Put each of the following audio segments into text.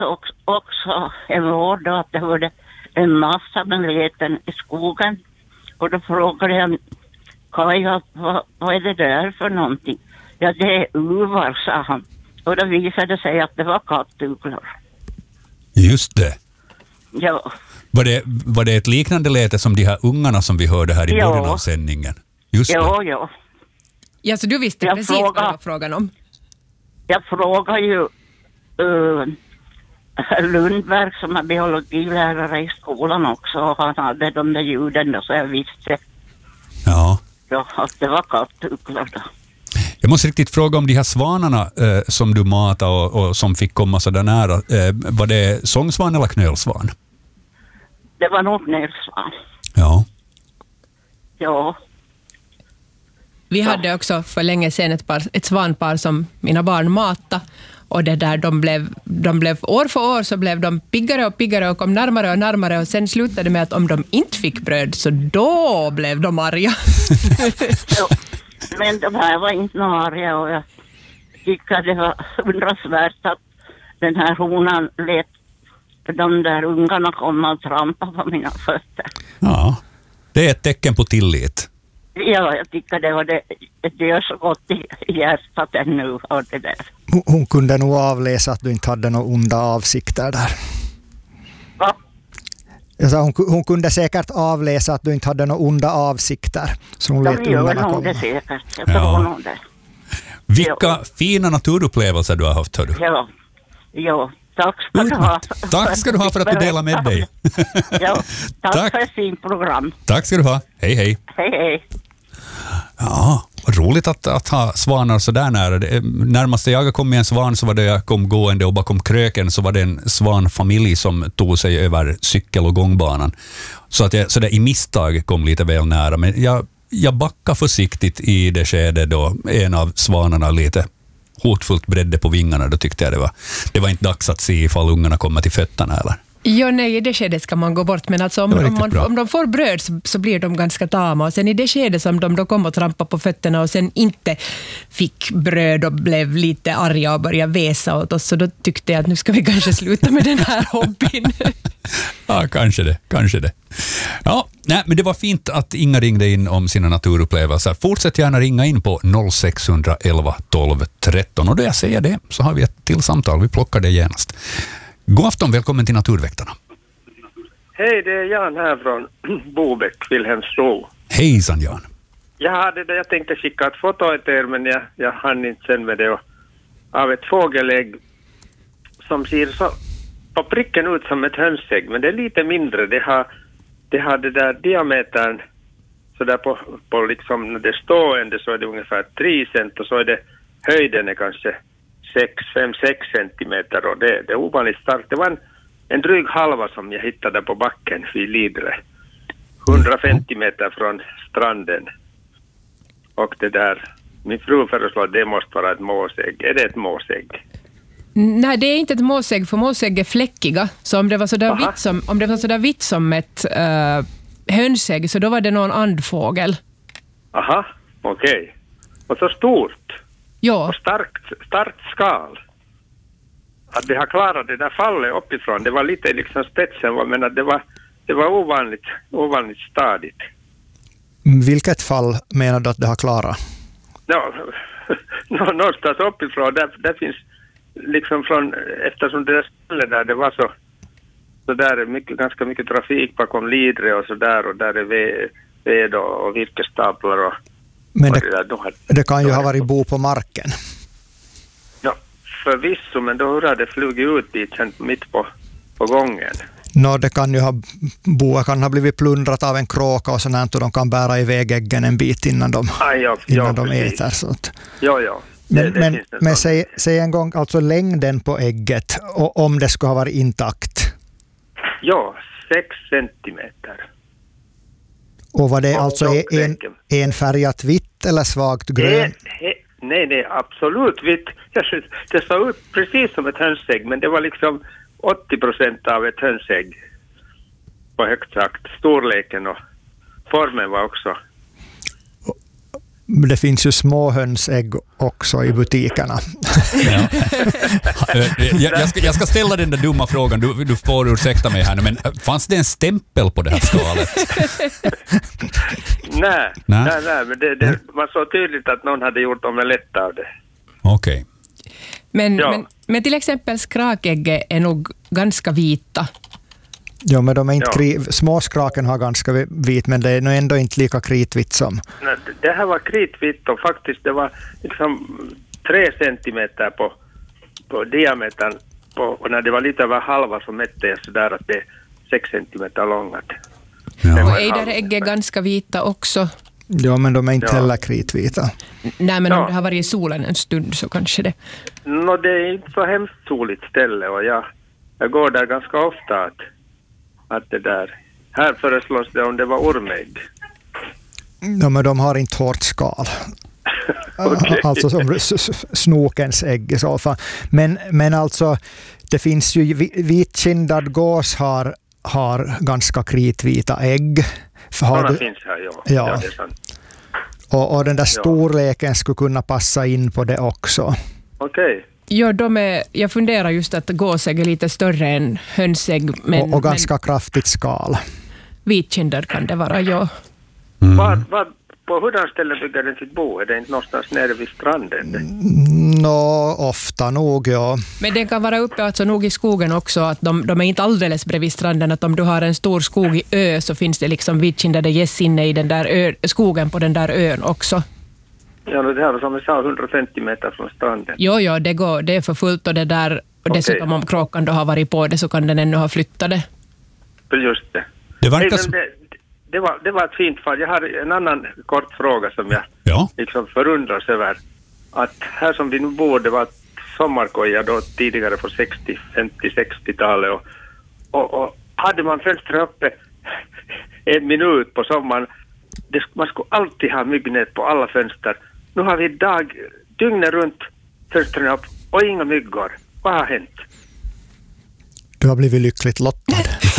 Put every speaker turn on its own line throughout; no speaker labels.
också en år då att det var en massa meleten i skogen. Och då frågade jag Kaja, vad är det där för någonting? Ja, det är uvar, sa han. Och då visade det sig att det var kattugglor.
Just det.
Ja.
Var det ett liknande läte som de här ungarna som vi hörde här i början av sändningen? Just det.
Ja.
Ja, så du visste precis vad det var frågan om?
Jag frågade ju Lundberg som är biologilärare i skolan också, och han hade de där ljuden då, så jag visste att det var kattugglor då.
Jag måste riktigt fråga om de här svanarna som du matade och som fick komma så där nära. Var det sångsvan eller knölsvan?
Det var nog knölsvan. Ja.
Vi hade också för länge sedan ett svanpar som mina barn matade. Och det där, de blev år för år så blev de piggare och piggare och kom närmare och närmare, och sen slutade det med att om de inte fick bröd så då blev de arga.
Men de här var inte arga, och jag tycker att det var undrasvärt att den här honan lät de där ungarna komma och trampa på mina fötter.
Ja, det är ett tecken på tillit.
Ja, jag tycker det var det gör så gott i hjärtat ännu av det där.
Hon kunde nog avläsa att du inte hade några onda avsikter där.
Va?
Jag sa, hon kunde säkert avläsa att du inte hade några onda avsikter. Så hon lät ungarna komma.
Det säkert. Jag tror nog det.
Vilka fina naturupplevelser du har haft, hör du?
Ja. Tack ska du ha.
Tack ska du ha för att du delar med dig.
Tack för ett fint program.
Tack ska du ha. Hej, hej.
Hej.
Ja, vad roligt att ha svanar så där nära. Närmaste jag kom med en svan så var det jag kom gående, och bakom kröken så var det en svanfamilj som tog sig över cykel- och gångbanan. Så att jag så där i misstag kom lite väl nära. Men jag backade försiktigt i det skede då en av svanarna lite hotfullt bredde på vingarna. Då tyckte jag det var inte dags att se ifall ungarna kommer till fötterna eller.
Ja, nej, i det skedet ska man gå bort, men alltså om de får bröd så blir de ganska tama, och sen i det skedet som de då kom och trampa på fötterna och sen inte fick bröd och blev lite arga och började väsa åt oss, så då tyckte jag att nu ska vi kanske sluta med den här hobbyn.
Ja, kanske det. Ja, nej, men det var fint att Inga ringde in om sina naturupplevelser. Fortsätt gärna ringa in på 0611 12 13, och då jag säger det så har vi ett till samtal. Vi plockar det genast. God afton, välkommen till Naturväktarna.
Hej, det är Jan här från Bobäck, Vilhelmsbro.
Hejsan Jan.
Jag tänkte skicka ett foto till er, men jag hann inte sen med det. Av ett fågelägg som ser så på pricken ut som ett hönsägg, men det är lite mindre. Det har det där diametern så där på liksom när det är stående så är det ungefär 3 cent, och så är det höjden är kanske 5-6 centimeter, och det är ovanligt starkt. Det var en dryg halva som jag hittade på backen vid Lidre. 150 meter från stranden. Och det där, min fru föreslår att det måste vara ett måsägg. Är det ett måsägg?
Nej, det är inte ett måsägg, för måsägg är fläckiga. Så om det var så där vitt som ett hönsägg, så då var det någon andfågel.
Aha, okej. Och så stort.
Ja. Och
starkt skal. Att det har klarat det där fallet uppifrån. Det var lite liksom spetsen, men att det var ovanligt stadigt.
Vilket fall menar du att det har klarat?
Ja, någonstans uppifrån. Där finns liksom eftersom det där stället där det var så där är ganska mycket trafik bakom Lidre och så där, och där är ved och virkestaplar och.
Men det kan ju ha varit bo på marken.
Ja, förvisso, men då hur det flugit ut dit sen mitt på gången?
Det kan ju boa kan ha blivit plundrat av en kråka och sånt, och de kan bära iväg äggen en bit innan de äter. Sånt.
Ja.
Men säg en gång, alltså längden på ägget, och om det ska ha varit intakt.
Ja, 6 centimeter.
Och var det alltså enfärgat vitt eller svagt grönt?
Nej, absolut vitt. Det såg ut precis som ett hönsägg, men det var liksom 80% av ett hönsägg på högt sagt. Storleken och formen var också.
Det finns ju små hönsägg också i butikerna.
Ja. Jag ska ställa den där dumma frågan. Du får ursäkta mig här nu, men fanns det en stämpel på det här skalet?
Nej, men det var så tydligt att någon hade gjort omelett av det.
Okej.
Men till exempel skrakägg är nog ganska vita.
Ja, men de är inte småskraken har ganska vit, men det är nog ändå inte lika kritvitt som.
Nej, det här var kritvitt och faktiskt det var liksom 3 centimeter på diametern och när det var lite över halva så mätte jag sådär att det är 6 centimeter långt.
Ja. Och ejderägg är ganska vita också.
Ja, men de är inte heller kritvita.
Nej, men om det har varit i solen en stund så kanske det.
Det är inte så hemskt soligt ställe och jag går där ganska ofta att det där. Här föreslås det om det var ormägg.
Ja, men de har inte hårt skal. Okay. Alltså som snokens ägg i så fall. Men alltså, det finns ju vitkindad gås har ganska kritvita ägg.
Sådana finns här, ja. Det är sant.
Och den där storleken skulle kunna passa in på det också.
Okej.
Ja, jag funderar just att gåsägg är lite större än hönsägg.
Och ganska kraftigt skal.
Vitkindad kan det vara, ja.
På hurdan ställe bygger den sitt bo? Är det inte någonstans nere vid stranden?
Ofta nog, ja.
Men den kan vara uppe alltså nog i skogen också. Att de är inte alldeles bredvid stranden. Att om du har en stor skog i ö så finns det liksom vitkindade gäss inne i den där skogen på den där ön också.
Ja, det här var som jag sa 150 meter från stranden.
Jo, det är för fullt och det där. Och dessutom om kråkan då har varit på det så kan den ännu ha flyttat det.
Just det.
Det verkar
Det var ett fint fall. Jag har en annan kort fråga som jag liksom förundras över. Att här som vi nu bor, det var sommarkoja då tidigare på 50-60-talet och hade man fönstret uppe 1 minut på sommaren, man skulle alltid ha myggnät på alla fönster. Nu har vi dygnet runt fönstren upp och inga myggor. Vad har hänt?
Du har blivit lyckligt lottad.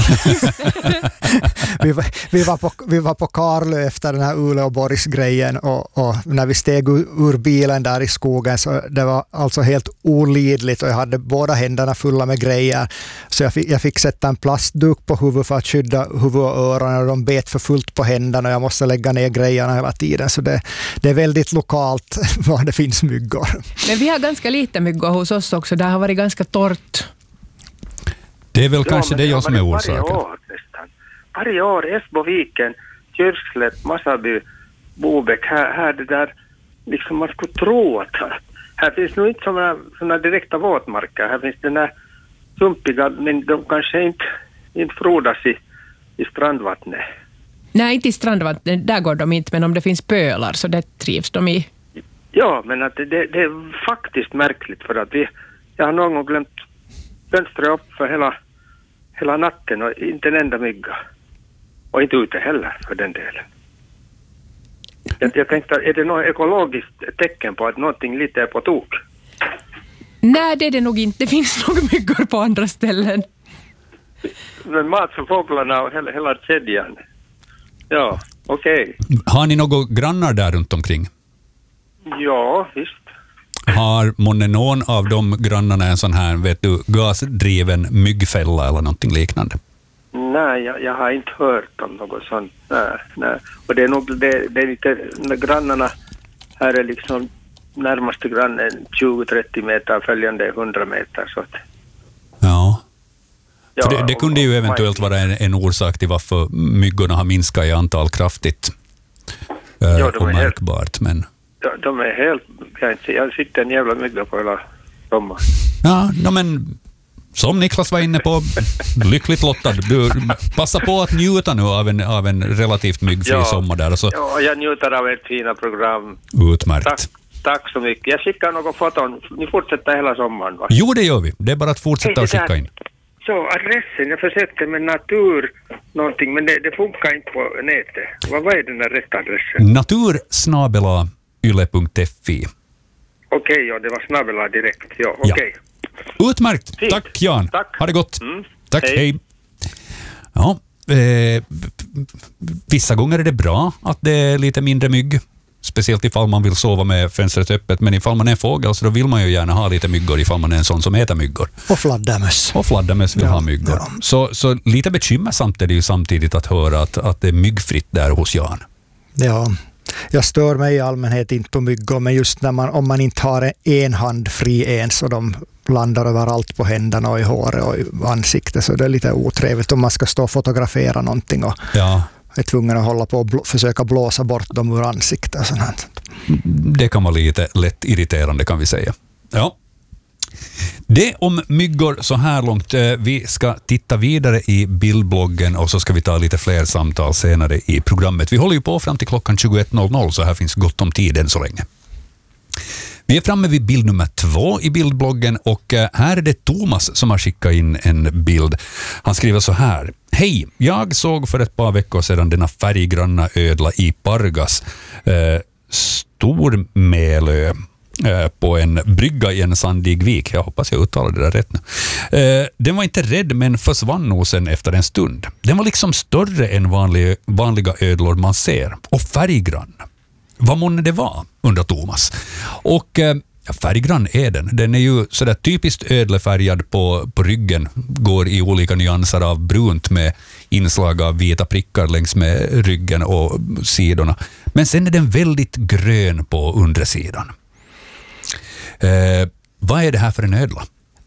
vi var på Karlö efter den här Ule och Boris-grejen och när vi steg ur bilen där i skogen så det var alltså helt olidligt och jag hade båda händerna fulla med grejer. Så jag fick sätta en plastduk på huvudet för att skydda huvud och öron och de bet för fullt på händerna och jag måste lägga ner grejerna hela tiden. Så det är väldigt lokalt var det finns myggor.
Men vi har ganska lite myggor hos oss också. Det har varit ganska torrt.
Det är väl kanske det jag som är orsaken.
Varje år, Esboviken, Kyrkslätt, Massaby, Bobäck, här det där, liksom man skulle tro att här finns nog inte såna direkta våtmarker. Här finns den där sumpiga, men de kanske inte frodas i strandvattnet.
Nej, inte i strandvattnet, där går de inte, men om det finns pölar så det trivs de i.
Ja, men att det är faktiskt märkligt för att jag har någon gång glömt fönstret upp för hela natten och inte en enda mygga. Och inte ute heller för den delen. Jag tänkte, är det något ekologiskt tecken på att någonting lite är på tok?
Nej, det är det nog inte. Det finns nog myggor på andra ställen.
Men mat för fåglarna och hela kedjan. Ja, okej.
Har ni några grannar där runt omkring?
Ja, visst.
Har någon av de grannarna en sån här, gasdriven myggfälla eller någonting liknande?
Nej, jag har inte hört om något sånt. Nej. Och det är nog det är lite, grannarna här är liksom närmaste grannen 20-30 meter, följande 100 meter. Så att,
för det kunde ju eventuellt vara en orsak till varför myggorna har minskat i antal kraftigt och märkbart, men...
De är helt... Jag sitter en jävla mygga på hela sommaren.
Ja, men som Niklas var inne på, lyckligt lottad. Du passar på att njuta nu av en relativt myggfri sommar där. Så.
Ja, jag njuter av ett fina program.
Utmärkt.
Tack så mycket. Jag skickar några foton. Ni fortsätter hela sommaren, va?
Jo, det gör vi. Det är bara att fortsätta och skicka in.
Så, adressen. Jag försökte med natur någonting, men det funkar inte på nätet. Vad är den där rätta adressen?
natur@yle.fi.
Okej, det var snabbela direkt. Ja, okej.
Utmärkt. Fint. Tack, Jan. Tack. Ha det gott. Tack, hej. Ja, vissa gånger är det bra att det är lite mindre mygg. speciellt ifall man vill sova med fönstret öppet, men ifall man är en fågel så då vill man ju gärna ha lite myggor ifall man är en sån som äter myggor.
Och fladdermöss.
Och fladdermöss vill ha myggor. Ja. Så lite bekymmersamt är det ju samtidigt att höra att det är myggfritt där hos Jan.
Ja, jag stör mig i allmänhet inte på myggor, men just om man inte har en hand fri ens och de landar överallt på händerna och i håret och i ansiktet, så det är lite otrevligt om man ska stå och fotografera någonting och är tvungen att hålla på och försöka blåsa bort dem ur ansiktet och sånt.
Det kan vara lite lätt irriterande, kan vi säga. Ja. Det om myggor så här långt. Vi ska titta vidare i bildbloggen och så ska vi ta lite fler samtal senare i programmet. Vi håller ju på fram till klockan 21.00, så här finns gott om tid än så länge. Vi är framme vid bild nummer 2 i bildbloggen och här är det Thomas som har skickat in en bild. Han skriver så här: Hej, jag såg för ett par veckor sedan denna färggranna ödla i Pargas, Stormälö, på en brygga i en sandig vik. Jag hoppas jag uttalade det där rätt nu. Den var inte rädd men försvann nog sen efter en stund. Den var liksom större än vanliga ödlor man ser och färggrann. Vad månne det var, undrar Thomas. Och färggrann är den. Den är ju sådär typiskt ödlefärgad på ryggen, går i olika nyanser av brunt med inslag av vita prickar längs med ryggen och sidorna. Men sen är den väldigt grön på undersidan. Vad är det här för en ödla?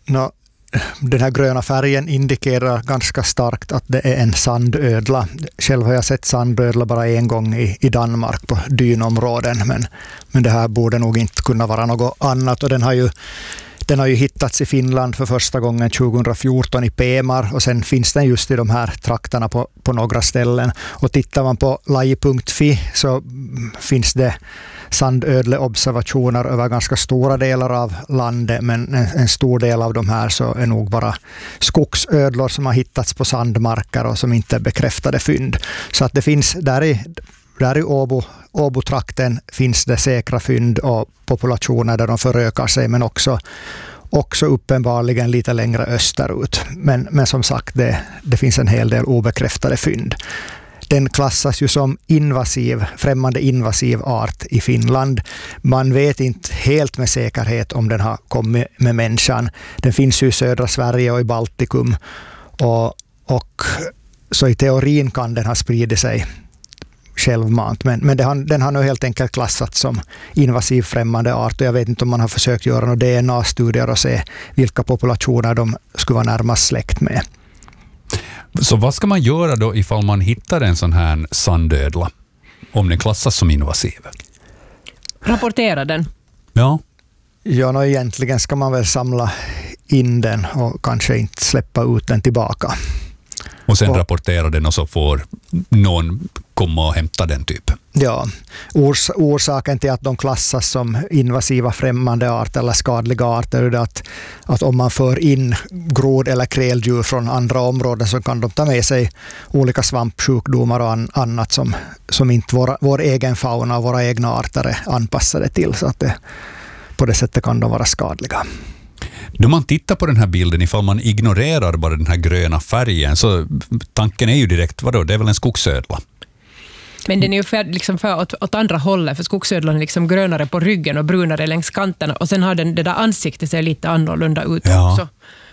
Den här gröna färgen indikerar ganska starkt att det är en sandödla. Själv har jag sett sandödla bara en gång i Danmark på dynområden, men det här borde nog inte kunna vara något annat. Och den har ju hittats i Finland för första gången 2014 i Pemar, och sen finns den just i de här trakterna på några ställen. Och tittar man på laji.fi så finns det sandödleobservationer över ganska stora delar av landet, men en stor del av de här så är nog bara skogsödlor som har hittats på sandmarker och som inte är bekräftade fynd. Så att det finns där i Åbo-trakten finns det säkra fynd och populationer där de förökar sig, men också uppenbarligen lite längre österut. Men som sagt, det finns en hel del obekräftade fynd. Den klassas ju som främmande invasiv art i Finland. Man vet inte helt med säkerhet om den har kommit med människan. Den finns ju i södra Sverige och i Baltikum. Och så i teorin kan den ha spridit sig självmant. Men den har nu helt enkelt klassats som invasiv främmande art. Och jag vet inte om man har försökt göra några DNA-studier och se vilka populationer de skulle vara närmast släkt med.
Så vad ska man göra då ifall man hittar en sån här sandödla, om den klassas som invasiv?
Rapportera den.
Ja.
Ja, egentligen ska man väl samla in den och kanske inte släppa ut den tillbaka.
Och sen rapportera den och så får någon komma och hämta den typ.
Ja, orsaken till att de klassas som invasiva främmande arter eller skadliga arter är att om man för in grod- eller kräldjur från andra områden så kan de ta med sig olika svampsjukdomar och annat som inte vår egen fauna och våra egna arter är anpassade till. Så att på det sättet kan de vara skadliga.
Då man tittar på den här bilden, ifall man ignorerar bara den här gröna färgen, så tanken är ju direkt, vadå, det är väl en skogsödla?
Men den är ju liksom åt andra hållet, för skogsödlan är liksom grönare på ryggen och brunare längs kanterna, och sen har det där ansiktet ser lite annorlunda ut också.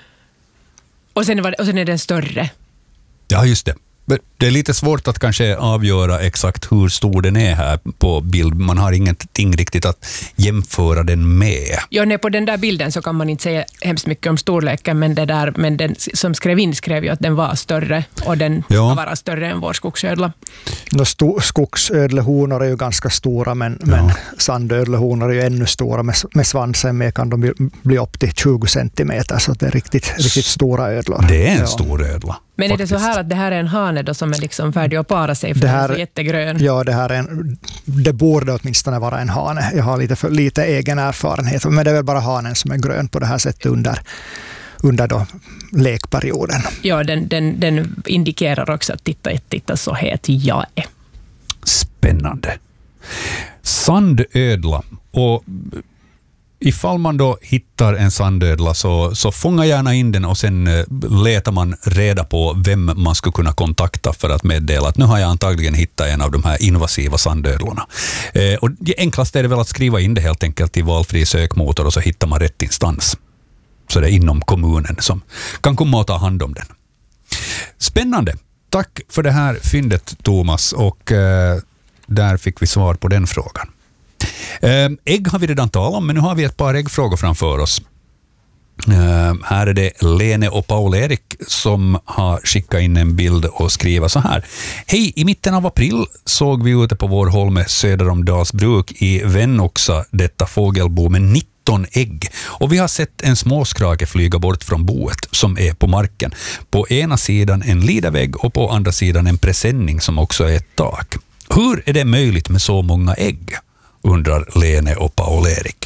Och sen är den större. Ja,
just det. Det är lite svårt att kanske avgöra exakt hur stor den är här på bild. Man har ingenting riktigt att jämföra den med.
Ja, på den där bilden så kan man inte säga hemskt mycket om storleken, men den som skrev ju att den var större, och den ska vara större än vår skogsödla.
Skogsödlehonor är ju ganska stora, men sandödlehonor är ju ännu stora. Med svansen med kan de bli upp till 20 centimeter, så det är riktigt stora ödlor.
Det är en stor ödla.
Men är det så här att det här är en hane då som är liksom färdig att para sig, för den är jättegrön?
Ja, det borde åtminstone vara en hane. Jag har lite egen erfarenhet, men det är väl bara hanen som är grön på det här sättet under då lekperioden.
Ja, den indikerar också att titta så het jag är.
Spännande. Sandödla, och ifall man då hittar en sandödla så fånga gärna in den och sen letar man reda på vem man skulle kunna kontakta för att meddela att nu har jag antagligen hittat en av de här invasiva sandödlorna. Och det enklaste är det väl att skriva in det helt enkelt i valfri sökmotor och så hittar man rätt instans. Så det är inom kommunen som kan komma och ta hand om den. Spännande. Tack för det här fyndet, Thomas, och där fick vi svar på den frågan. Ägg har vi redan talat om, men nu har vi ett par äggfrågor framför oss. Här är det Lene och Paul-Erik som har skickat in en bild och skriver så här. Hej, i mitten av april såg vi ute på vår holme söder om Dalsbruk i Vennoxa detta fågelbo med 19 ägg. Och vi har sett en småskrake flyga bort från boet som är på marken. På ena sidan en lidavägg och på andra sidan en presenning som också är ett tak. Hur är det möjligt med så många ägg? Undrar Lene och Paul-Erik.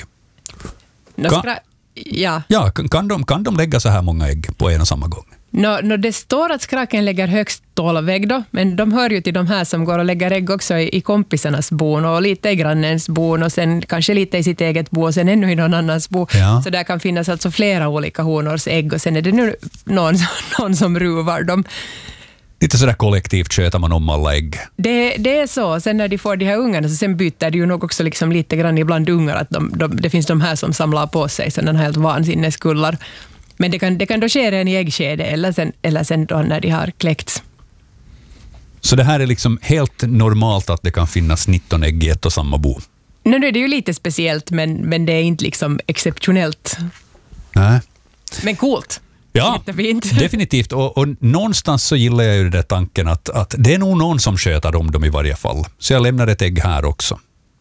Kan de lägga så här många ägg på en och samma gång?
Det står att skraken lägger högst 12 ägg då, men de hör ju till de här som går och lägger ägg också i kompisarnas bon och lite i grannens bon och sen kanske lite i sitt eget bo och sen ännu i någon annans bo. Ja. Så där kan finnas alltså flera olika honors ägg och sen är det nu någon som ruvar dem.
Lite sådär kollektivt sköter man om alla ägg.
Det är så. Sen när de får de här ungarna så sen byter det ju nog också liksom lite grann ibland ungar att det finns de här som samlar på sig sådana helt vansinneskullar. Men det kan då ske redan i äggskede eller sen då när de har kläckts.
Så det här är liksom helt normalt att det kan finnas 19 ägg i ett och samma bo?
Nu är det ju lite speciellt men det är inte liksom exceptionellt.
Nej.
Men coolt.
Ja, definitivt. Och någonstans så gillar jag ju den där tanken att det är nog någon som sköter om dem i varje fall. Så jag lämnar ett ägg här också.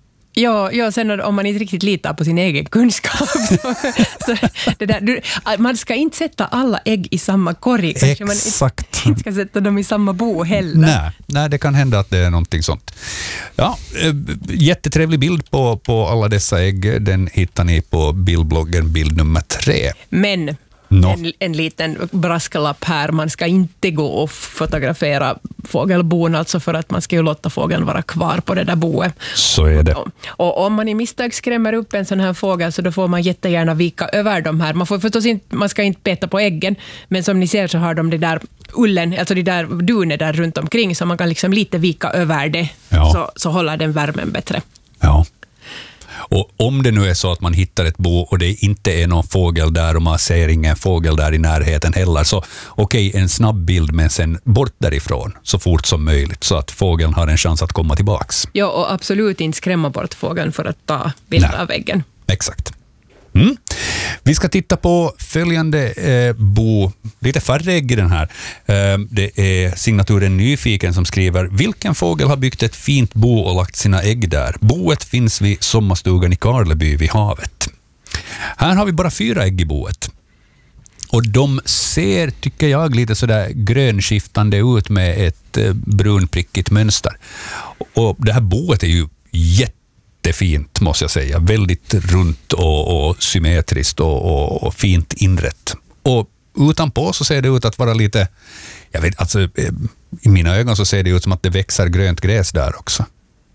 Ja, sen om man inte riktigt litar på sin egen kunskap. så det där, man ska inte sätta alla ägg i samma korg.
Exakt.
Man inte ska sätta dem i samma bo heller.
Nej, det kan hända att det är någonting sånt. Ja, jättetrevlig bild på alla dessa ägg. Den hittar ni på bildbloggen bild nummer 3.
Men en liten brasklapp här. Man ska inte gå och fotografera fågelbon alltså för att man ska ju låta fågeln vara kvar på det där boet.
Så är det.
Och om man i misstag skrämmer upp en sån här fågel så då får man jättegärna vika över de här. Man får förstås inte, man ska inte peta på äggen, men som ni ser så har de det där ullen, alltså det där dunet där runt omkring så man kan liksom lite vika över det så håller den värmen bättre.
Ja. Och om det nu är så att man hittar ett bo och det inte är någon fågel där och man ser ingen fågel där i närheten heller, så okej, en snabb bild men sen bort därifrån så fort som möjligt så att fågeln har en chans att komma tillbaks.
Ja, och absolut inte skrämma bort fågeln för att ta bilder av väggen.
Exakt. Vi ska titta på följande bo, lite färre ägg i den här. Det är signaturen Nyfiken som skriver: vilken fågel har byggt ett fint bo och lagt sina ägg där? Boet finns vid sommarstugan i Karleby vid havet. Här har vi bara 4 ägg i boet. Och de ser, tycker jag, lite sådär grönskiftande ut med ett brunprickigt mönster. Och det här boet är ju jättefint, måste jag säga. Väldigt runt och symmetriskt och fint inrätt. Och utanpå så ser det ut att vara lite, jag vet, alltså i mina ögon så ser det ut som att det växer grönt gräs där också.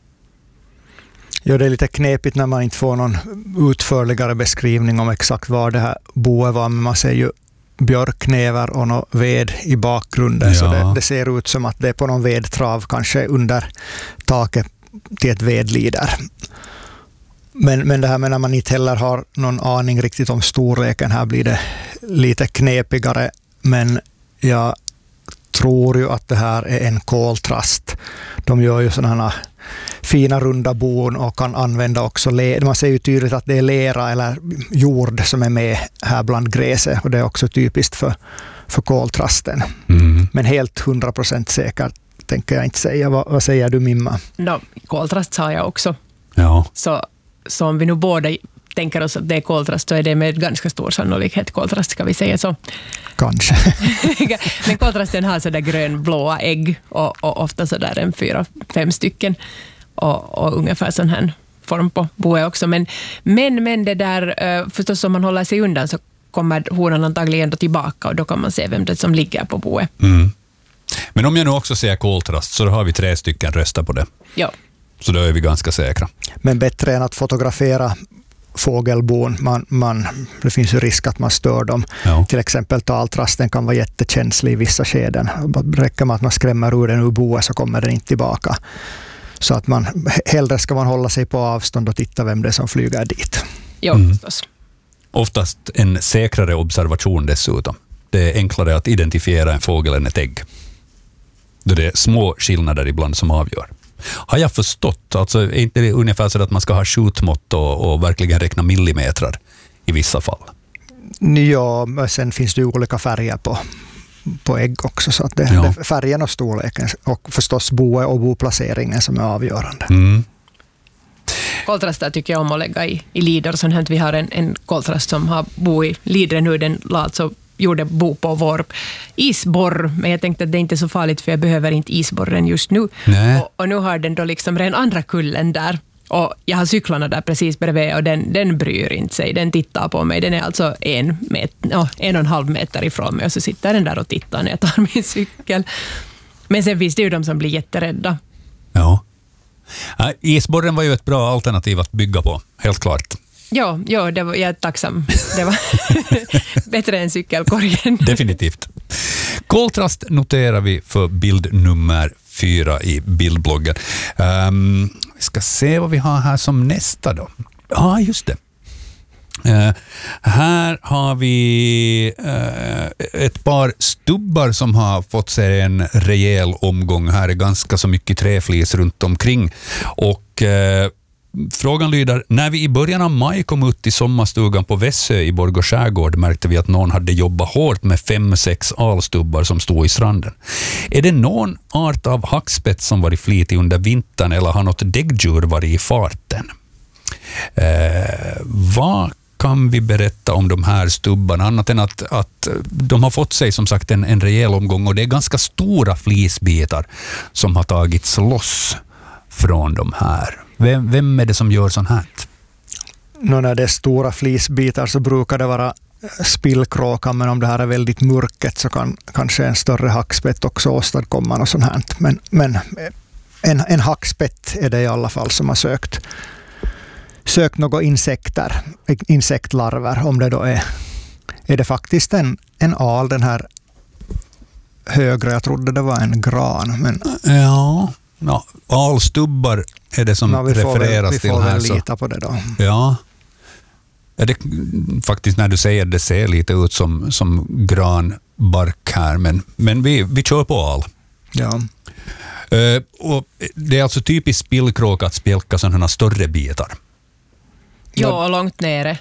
Ja, det är lite knepigt när man inte får någon utförligare beskrivning om exakt var det här boet var, men man ser ju björknäver och någon ved i bakgrunden, ja. Så det ser ut som att det är på någon vedtrav, kanske under taket till ett vedlider. Men det här med när man inte heller har någon aning riktigt om storleken, här blir det lite knepigare, men jag tror ju att det här är en koltrast. De gör ju sådana fina runda bon och kan använda också man ser ju tydligt att det är lera eller jord som är med här bland gräset, och det är också typiskt för koltrasten. Men helt 100% säkert tänker jag inte säga. Vad säger du, Mimma?
Koltrast sa jag också.
Ja.
Så om vi nu båda tänker oss att det är koltrast, så är det med ganska stor sannolikhet koltrast, ska vi säga så.
Kanske.
Men koltrasten har sådär grönblåa ägg och ofta sådär 4-5 stycken och ungefär sån här form på boet också. Men det där, förstås om man håller sig undan så kommer honan antagligen ändå tillbaka och då kan man se vem det som ligger på boet.
Men om jag nu också säger koltrast så då har vi 3 stycken röster på det.
Ja.
Så då är vi ganska säkra.
Men bättre än att fotografera fågelbon. Det finns ju risk att man stör dem.
Ja.
Till exempel taltrasten kan vara jättekänslig i vissa skeden. Det räcker med att man skrämmer ur den ur boet så kommer den inte tillbaka. Så att hellre ska man hålla sig på avstånd och titta vem det är som flyger dit.
Ja, förstås.
Oftast en säkrare observation dessutom. Det är enklare att identifiera en fågel än ett ägg. Det är små skillnader ibland som avgör. Har jag förstått? Alltså, är inte det ungefär så att man ska ha skjutmått och verkligen räkna millimeter i vissa fall?
Ja, men sen finns det ju olika färger på ägg också. Så att det är färgen och storleken och förstås boet och boplaceringen som är avgörande.
Koltrastar tycker jag om att lägga i lider. Sånt här. Vi har en koltrast som har bo i lidren nu. Den alltså gjorde bo på vår isborr, men jag tänkte att det är inte så farligt för jag behöver inte isborren just nu. Och nu har den då liksom den andra kullen där och jag har cyklarna där precis bredvid och den bryr inte sig. Den tittar på mig. Den är alltså 1,5 meter ifrån mig och så sitter den där och tittar när jag tar min cykel. Men sen finns det ju de som blir jätterädda.
Ja. Isborren var ju ett bra alternativ att bygga på, helt klart.
Ja, jag är tacksam. Det var bättre än cykelkorgen.
Definitivt. Koltrast noterar vi för bild nummer 4 i bildbloggen. Vi ska se vad vi har här som nästa då. Ja, just det. Här har vi ett par stubbar som har fått sig en rejäl omgång. Här är ganska så mycket träflis runt omkring. Och frågan lyder, när vi i början av maj kom ut i sommarstugan på Vässö i Borgå skärgård märkte vi att någon hade jobbat hårt med 5-6 alstubbar som stod i stranden. Är det någon art av hackspett som varit flitig under vintern eller har något däggdjur varit i farten? Vad kan vi berätta om de här stubbarna annat än att de har fått sig som sagt en rejäl omgång och det är ganska stora flisbitar som har tagits loss från de här. Vem är det som gör sånt här?
När det är stora flisbitar så brukar det vara spillkråka, men om det här är väldigt mörket så kan kanske en större hackspett också åstadkomma något sånt här. Men en hackspett är det i alla fall som har sökt några insektlarver. Om det då är det faktiskt en al, den här högre, jag trodde det var en gran. Men
ja, alstubbar är det som refereras till här.
Vi får väl lita på det då.
Ja. Det, faktiskt när du säger det ser lite ut som granbark här, men vi kör på al.
Ja.
Och det är alltså typiskt spillkråka att spjälka sådana större bitar.
Ja, långt nere.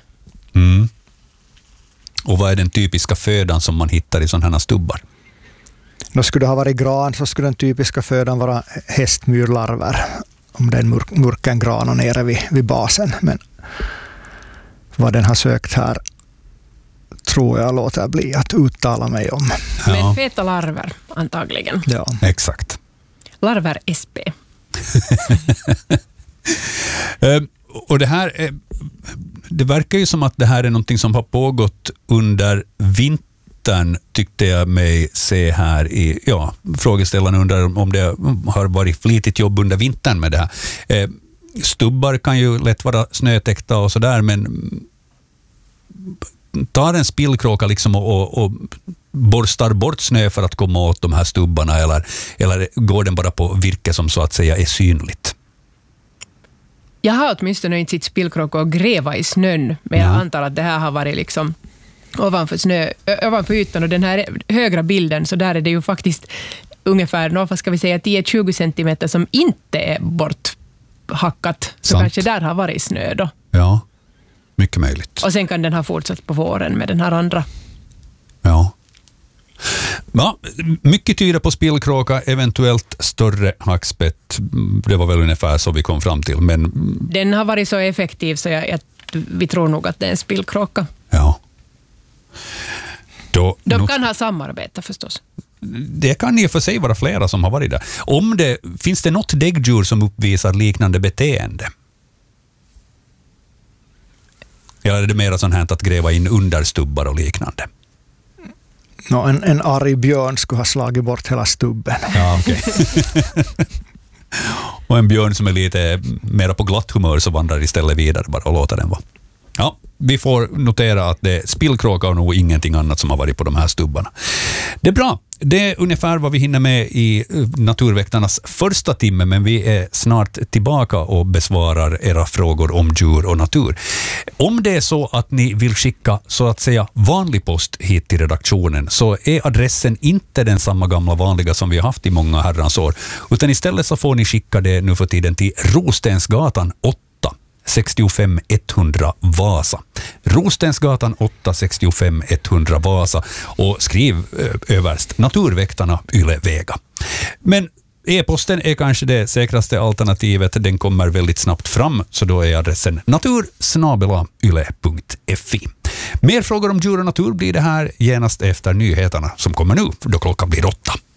Och vad är den typiska födan som man hittar i sådana här stubbar?
Då skulle det ha varit gran så skulle den typiska födan vara hästmyrlarver. Om det är en mörken gran och nere vid basen. Men vad den har sökt här tror jag låter bli att uttala mig om.
Ja.
Men feta larver antagligen.
Ja.
Exakt.
Larver SP.
Och det verkar ju som att det här är någonting som har pågått under vintern, tyckte jag mig se här i, frågeställaren undrar om det har varit flitigt jobb under vintern med det här. Stubbar kan ju lätt vara snötäckta och sådär, men tar en spillkråka liksom och borstar bort snö för att komma åt de här stubbarna eller går den bara på virke som så att säga är synligt?
Jag har åtminstone inte sitt spillkråka och gräva i snön, men jag antar att det här har varit liksom ovanför ytan, och den här högra bilden, så där är det ju faktiskt ungefär 10-20 centimeter som inte är borthackat. Så
sant.
Kanske där har varit snö då.
Ja, mycket möjligt.
Och sen kan den ha fortsatt på våren med den här andra.
Ja. Ja, mycket tyder på spillkråka, eventuellt större hackspett. Det var väl ungefär så vi kom fram till. Men
den har varit så effektiv så vi tror nog att det är en spillkråka.
Ja.
De kan ha samarbete förstås.
Det kan i och för sig vara flera som har varit där. Finns det något däggdjur som uppvisar liknande beteende? Eller är det mer sånt här att gräva in understubbar och liknande?
En arg björn skulle ha slagit bort hela stubben.
Ja, okej. Och en björn som är lite mer på glatt humör så vandrar istället vidare bara och låter den vara. Ja, vi får notera att det är spillkråka och nog ingenting annat som har varit på de här stubbarna. Det är bra. Det är ungefär vad vi hinner med i Naturväktarnas första timme, men vi är snart tillbaka och besvarar era frågor om djur och natur. Om det är så att ni vill skicka så att säga vanlig post hit till redaktionen, så är adressen inte den samma gamla vanliga som vi har haft i många herrans år, utan istället så får ni skicka det nu för tiden till Rostensgatan 8. 65 100 Vasa. Rostensgatan 8 65 100 Vasa och skriv överst Naturväktarna Yle Vega. Men e-posten är kanske det säkraste alternativet. Den kommer väldigt snabbt fram, så då är adressen natur@yle.fi. Mer frågor om djur och natur blir det här genast efter nyheterna som kommer nu, då klockan blir 8.